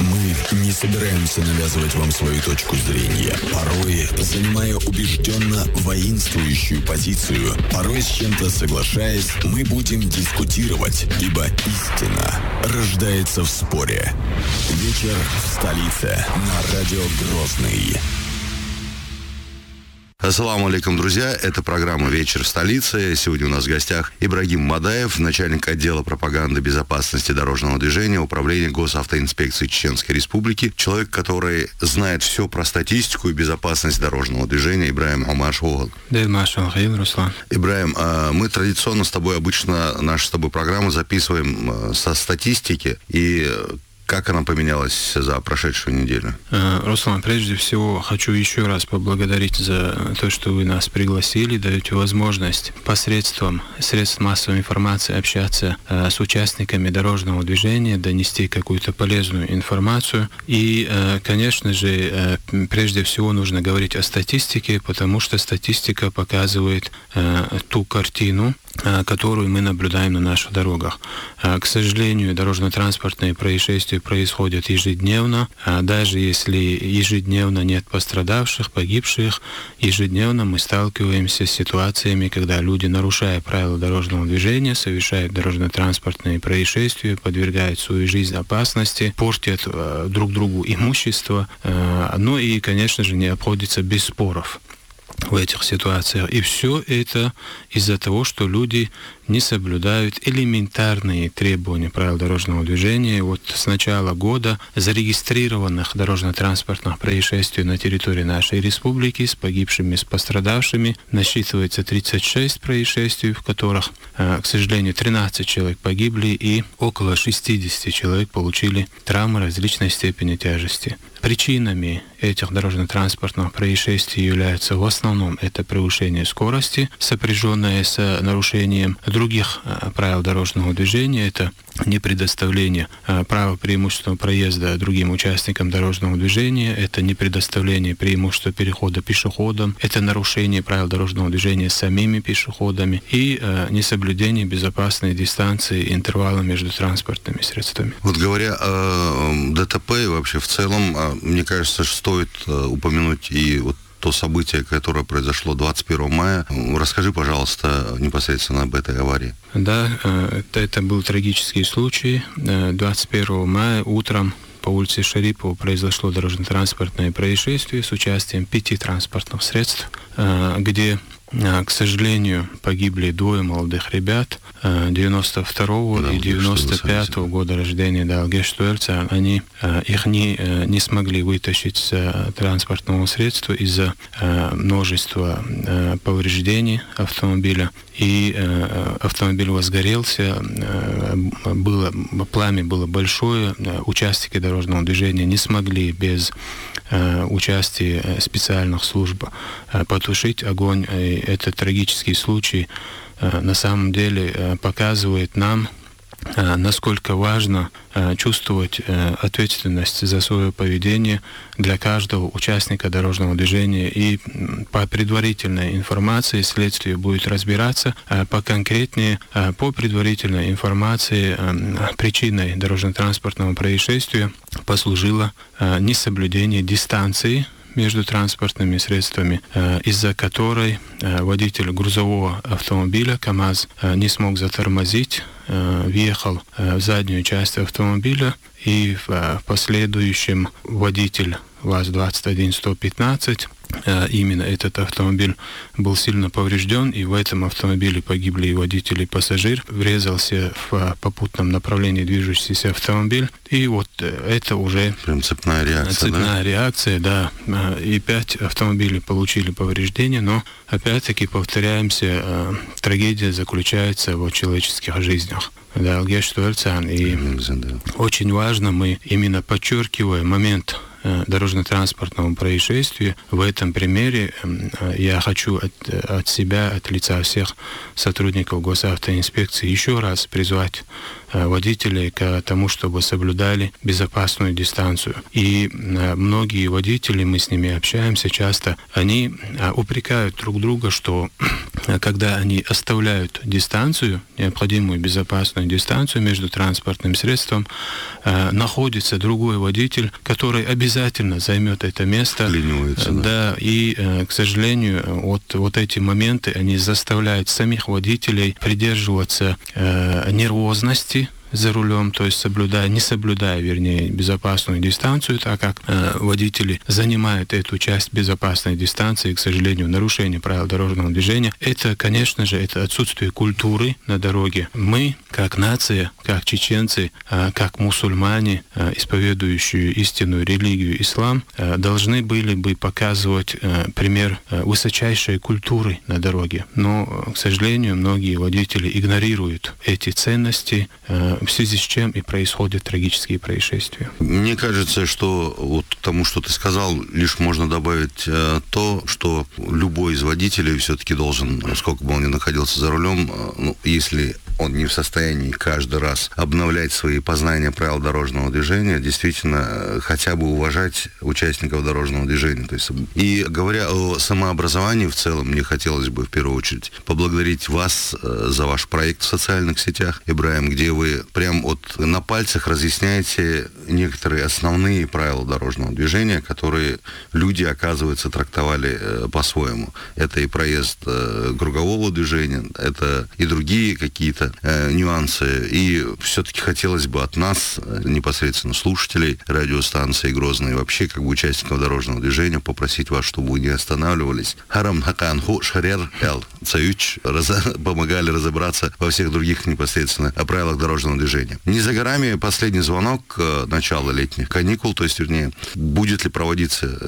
Мы не собираемся навязывать вам свою точку зрения, порой занимая убежденно воинствующую позицию, порой с чем-то соглашаясь, мы будем дискутировать, ибо истина рождается в споре. Вечер в столице на радио Грозный. Ассаламу алейкум, друзья. Это программа «Вечер в столице». Сегодня у нас в гостях Ибрагим Мадаев, начальник отдела пропаганды безопасности дорожного движения Управления госавтоинспекции Чеченской Республики. Человек, который знает все про статистику и безопасность дорожного движения. Ибрагим Амашогл. Руслан. Ибрагим, мы традиционно с тобой обычно нашу с тобой программу записываем со статистики. И как она поменялась за прошедшую неделю? Руслан, прежде всего хочу еще раз поблагодарить за то, что вы нас пригласили, даете возможность посредством средств массовой информации общаться с участниками дорожного движения, донести какую-то полезную информацию. И, конечно же, прежде всего нужно говорить о статистике, потому что статистика показывает ту картину, которую мы наблюдаем на наших дорогах. К сожалению, дорожно-транспортные происшествия происходят ежедневно. Даже если ежедневно нет пострадавших, погибших, ежедневно мы сталкиваемся с ситуациями, когда люди, нарушая правила дорожного движения, совершают дорожно-транспортные происшествия, подвергают свою жизнь опасности, портят друг другу имущество. Ну и, конечно же, не обходится без споров в этих ситуациях. И все это из-за того, что люди не соблюдают элементарные требования правил дорожного движения. Вот с начала года зарегистрированных дорожно-транспортных происшествий на территории нашей республики с погибшими, с пострадавшими насчитывается 36 происшествий, в которых, к сожалению, 13 человек погибли и около 60 человек получили травмы различной степени тяжести. Причинами этих дорожно-транспортных происшествий являются в основном это превышение скорости, сопряженное с нарушением других правил дорожного движения, это не предоставление права преимущественного проезда другим участникам дорожного движения, это не предоставление преимущества перехода пешеходам, это нарушение правил дорожного движения самими пешеходами и несоблюдение безопасной дистанции и интервала между транспортными средствами. Вот говоря о ДТП и вообще в целом, мне кажется, что стоит упомянуть и вот то событие, которое произошло 21 мая. Расскажи, пожалуйста, непосредственно об этой аварии. Да, это был трагический случай. 21 мая утром по улице Шарипова произошло дорожно-транспортное происшествие с участием 5 транспортных средств, где, к сожалению, погибли 2 молодых ребят 92-го и 95-го года рождения, Алгеш-Туэльца. Они их не смогли вытащить с транспортного средства из-за множества повреждений автомобиля. И автомобиль возгорелся, пламя было большое, участники дорожного движения не смогли без участия специальных служб потушить огонь. И этот трагический случай на самом деле показывает нам, насколько важно чувствовать ответственность за свое поведение для каждого участника дорожного движения. И по предварительной информации следствие будет разбираться. Поконкретнее, по предварительной информации причиной дорожно-транспортного происшествия послужило несоблюдение дистанции между транспортными средствами, из-за которой водитель грузового автомобиля КАМАЗ не смог затормозить, въехал в заднюю часть автомобиля, и в последующем водитель ВАЗ-21-115, именно этот автомобиль был сильно поврежден, и в этом автомобиле погибли и водитель, и пассажир. Врезался в попутном направлении движущийся автомобиль, и вот это уже прям цепная реакция. Цепная реакция, да. И 5 автомобилей получили повреждения, но опять-таки повторяемся, трагедия заключается в человеческих жизнях. Да, Алгеш-Туэльцан. И очень важно, мы именно подчеркиваем момент дорожно-транспортного происшествия. В этом примере я хочу от себя, от лица всех сотрудников госавтоинспекции еще раз призвать водителей к тому, чтобы соблюдали безопасную дистанцию. И многие водители, мы с ними общаемся часто, они упрекают друг друга, что когда они оставляют дистанцию, необходимую безопасную дистанцию между транспортным средством, находится другой водитель, который обязательно займет это место. Ленивается, да. И, к сожалению, вот эти моменты, они заставляют самих водителей придерживаться нервозности за рулем, то есть не соблюдая, безопасную дистанцию, так как водители занимают эту часть безопасной дистанции, к сожалению, нарушение правил дорожного движения. Это, конечно же, это отсутствие культуры на дороге. Мы, как нация, как чеченцы, как мусульмане, исповедующие истинную религию ислам, должны были бы показывать пример высочайшей культуры на дороге. Но, к сожалению, многие водители игнорируют эти ценности, в связи с чем и происходят трагические происшествия. Мне кажется, что вот к тому, что ты сказал, лишь можно добавить то, что любой из водителей все-таки должен, сколько бы он ни находился за рулем, если он не в состоянии каждый раз обновлять свои познания правил дорожного движения, действительно хотя бы уважать участников дорожного движения. То есть, и говоря о самообразовании в целом, мне хотелось бы в первую очередь поблагодарить вас за ваш проект в социальных сетях, Ибрагим, где вы прям на пальцах разъясняете некоторые основные правила дорожного движения, которые люди, оказывается, трактовали по-своему. Это и проезд кругового движения, это и другие какие-то нюансы. И все-таки хотелось бы от нас, непосредственно слушателей радиостанции Грозной, вообще как бы участников дорожного движения, попросить вас, чтобы вы не останавливались. Харам хаканху шарер эл цаюч помогали разобраться во всех других непосредственно о правилах дорожного движения. Не за горами последний звонок начала летних каникул, то есть, вернее, будет ли проводиться